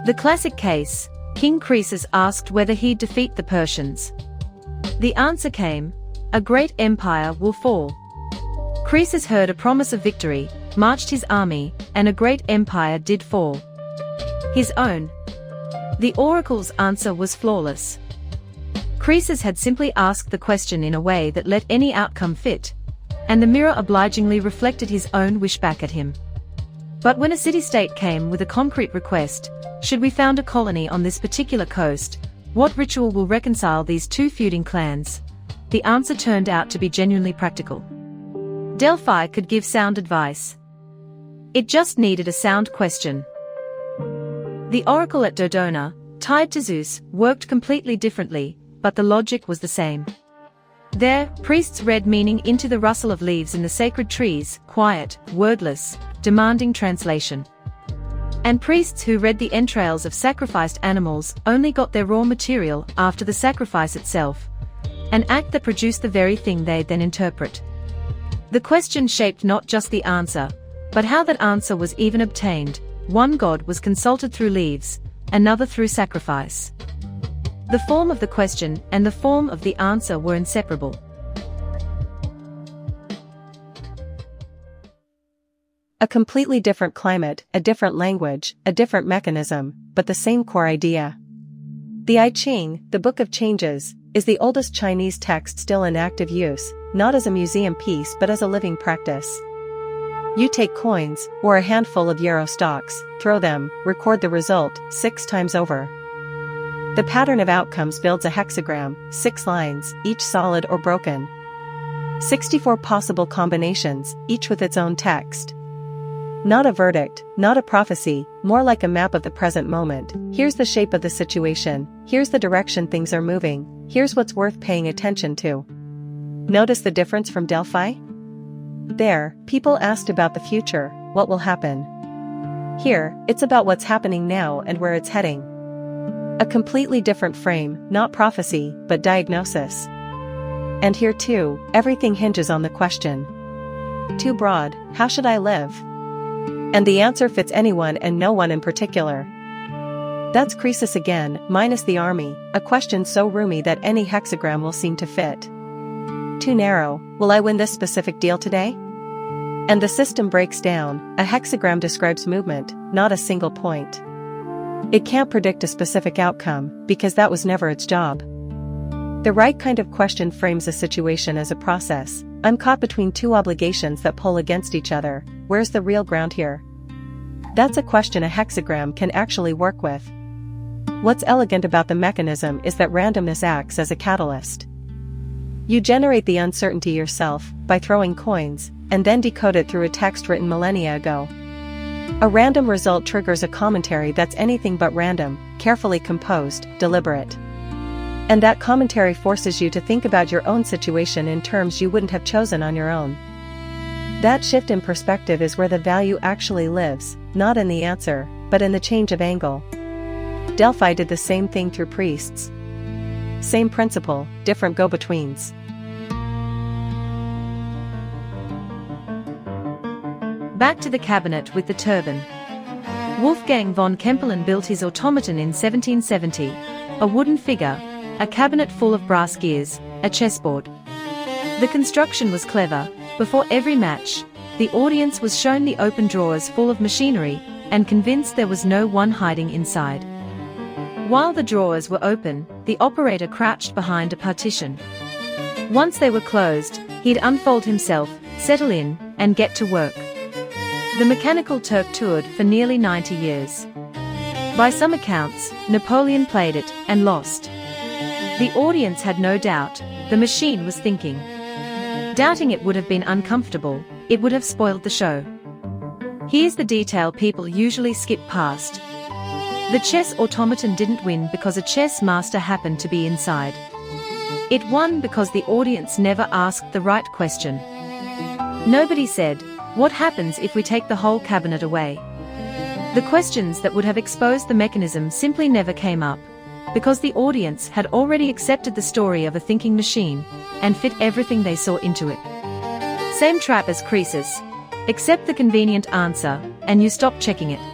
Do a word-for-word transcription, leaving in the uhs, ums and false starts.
The classic case, King Croesus asked whether he'd defeat the Persians. The answer came, a great empire will fall. Croesus heard a promise of victory, marched his army, and a great empire did fall. His own. The oracle's answer was flawless. Croesus had simply asked the question in a way that let any outcome fit, and the mirror obligingly reflected his own wish back at him. But when a city-state came with a concrete request, should we found a colony on this particular coast, what ritual will reconcile these two feuding clans? The answer turned out to be genuinely practical. Delphi could give sound advice. It just needed a sound question. The oracle at Dodona, tied to Zeus, worked completely differently, but the logic was the same. There, priests read meaning into the rustle of leaves in the sacred trees, quiet, wordless, demanding translation. And priests who read the entrails of sacrificed animals only got their raw material after the sacrifice itself, an act that produced the very thing they then interpret. The question shaped not just the answer, but how that answer was even obtained. One god was consulted through leaves, another through sacrifice. The form of the question and the form of the answer were inseparable. A completely different climate, a different language, a different mechanism, but the same core idea. The I Ching, the Book of Changes, is the oldest Chinese text still in active use, not as a museum piece but as a living practice. You take coins, or a handful of euro stocks, throw them, record the result, six times over. The pattern of outcomes builds a hexagram, six lines, each solid or broken. sixty-four possible combinations, each with its own text. Not a verdict, not a prophecy, more like a map of the present moment. Here's the shape of the situation, here's the direction things are moving, here's what's worth paying attention to. Notice the difference from Delphi? There, people asked about the future, what will happen. Here, it's about what's happening now and where it's heading. A completely different frame, not prophecy, but diagnosis. And here too, everything hinges on the question. Too broad, how should I live? And the answer fits anyone and no one in particular. That's Croesus again, minus the army, a question so roomy that any hexagram will seem to fit. Too narrow, will I win this specific deal today? And the system breaks down, a hexagram describes movement, not a single point. It can't predict a specific outcome, because that was never its job. The right kind of question frames a situation as a process. I'm caught between two obligations that pull against each other. Where's the real ground here? That's a question a hexagram can actually work with. What's elegant about the mechanism is that randomness acts as a catalyst. You generate the uncertainty yourself, by throwing coins, and then decode it through a text written millennia ago. A random result triggers a commentary that's anything but random, carefully composed, deliberate. And that commentary forces you to think about your own situation in terms you wouldn't have chosen on your own. That shift in perspective is where the value actually lives, not in the answer, but in the change of angle. Delphi did the same thing through priests. Same principle, different go-betweens. Back to the cabinet with the turban. Wolfgang von Kempelen built his automaton in seventeen seventy, a wooden figure, a cabinet full of brass gears, a chessboard. The construction was clever. Before every match, the audience was shown the open drawers full of machinery, and convinced there was no one hiding inside. While the drawers were open, the operator crouched behind a partition. Once they were closed, he'd unfold himself, settle in, and get to work. The mechanical Turk toured for nearly ninety years. By some accounts, Napoleon played it, and lost. The audience had no doubt, the machine was thinking. Doubting it would have been uncomfortable, it would have spoiled the show. Here's the detail people usually skip past. The chess automaton didn't win because a chess master happened to be inside. It won because the audience never asked the right question. Nobody said, what happens if we take the whole cabinet away? The questions that would have exposed the mechanism simply never came up, because the audience had already accepted the story of a thinking machine, and fit everything they saw into it. Same trap as Croesus. Accept the convenient answer, and you stop checking it.